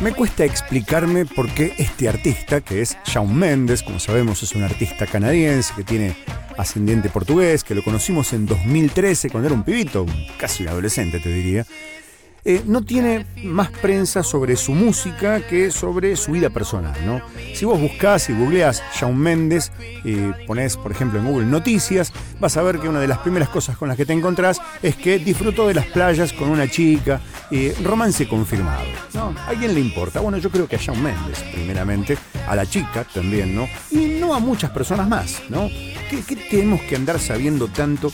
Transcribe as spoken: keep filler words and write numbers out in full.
Me cuesta explicarme por qué este artista, que es Shawn Mendes, como sabemos es un artista canadiense que tiene ascendiente portugués, que lo conocimos en dos mil trece cuando era un pibito, casi un adolescente te diría, eh, no tiene más prensa sobre su música que sobre su vida personal, ¿no? Si vos buscás y googleás Shawn Mendes, eh, ponés por ejemplo en Google Noticias, vas a ver que una de las primeras cosas con las que te encontrás es que disfrutó de las playas con una chica, eh, romance confirmado, ¿no? ¿A quién le importa? Bueno, yo creo que a Shawn Mendes, primeramente, a la chica también, ¿no? Y no a muchas personas más, ¿no? ¿Qué, qué tenemos que andar sabiendo tanto